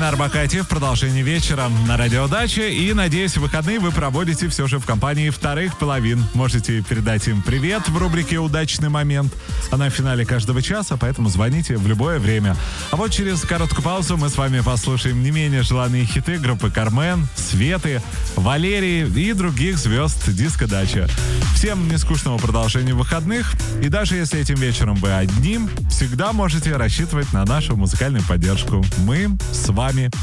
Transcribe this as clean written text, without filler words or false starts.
Арбакайте в продолжении вечера на Радио Дача. И, надеюсь, в выходные вы проводите все же в компании вторых половин. Можете передать им привет в рубрике «Удачный момент». Она в финале каждого часа, поэтому звоните в любое время. А вот через короткую паузу мы с вами послушаем не менее желанные хиты группы «Кармен», «Светы», «Валерии» и других звезд «Диско Дача». Всем нескучного продолжения выходных. И даже если этим вечером вы одни, всегда можете рассчитывать на нашу музыкальную поддержку. Мы с вами.